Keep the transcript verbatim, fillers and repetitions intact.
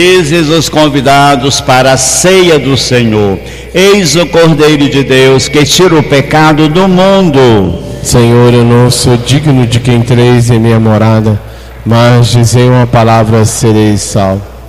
Felizes os convidados para a ceia do Senhor. Eis o Cordeiro de Deus que tira o pecado do mundo. Senhor, eu não sou digno de que entreis em minha morada, mas dizei uma palavra, serei salvo.